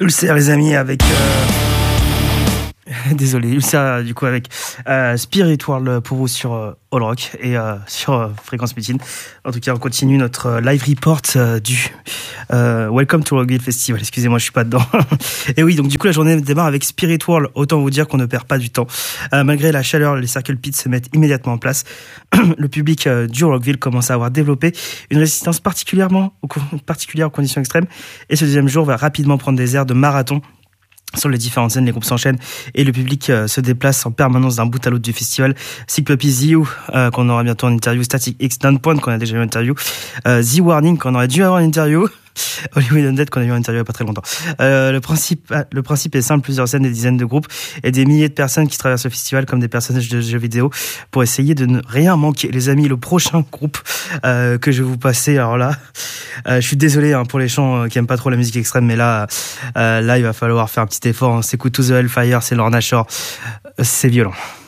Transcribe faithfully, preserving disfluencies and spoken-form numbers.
Ulcer les amis avec euh... désolé Ulcer du coup avec euh, Spirit World pour vous sur euh, All Rock et euh, sur euh, Fréquence Mutine. En tout cas on continue notre euh, live report euh, du euh, Welcome to Rockville Festival. Excusez-moi je suis pas dedans. Et oui donc du coup la journée démarre avec Spirit World. Autant vous dire qu'on ne perd pas du temps euh, malgré la chaleur. Les circle pits se mettent immédiatement en place. Le public euh, du Rockville commence à avoir développé une résistance particulièrement particulière aux conditions extrêmes et ce deuxième jour va rapidement prendre des airs de marathon. Sur les différentes scènes, les groupes s'enchaînent et le public euh, se déplace en permanence d'un bout à l'autre du festival. Sick Puppy, Z U, euh, qu'on aura bientôt en interview, Static X, Downpoint, qu'on a déjà eu en interview, euh, The Warning, qu'on aurait dû avoir en interview, Hollywood Undead, qu'on a eu en interview il y a pas très longtemps. Euh, le principe, le principe est simple, plusieurs scènes, des dizaines de groupes et des milliers de personnes qui traversent le festival comme des personnages de jeux vidéo pour essayer de ne rien manquer. Les amis, le prochain groupe euh, que je vais vous passer, alors là, euh, je suis désolé hein, pour les gens euh, qui aiment pas trop la musique extrême, mais là, euh, là, il va falloir faire un petit effort. Hein. C'est Coup to the Hellfire, c'est Lorna Shore, c'est violent.